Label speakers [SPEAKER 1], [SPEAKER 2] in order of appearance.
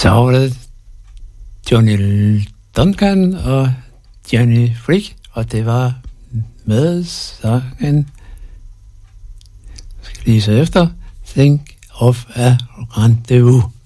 [SPEAKER 1] Så var det Johnny Duncan og Jenny Frick, og det var med sangen, skal lige så efter, Think of a Rendezvous.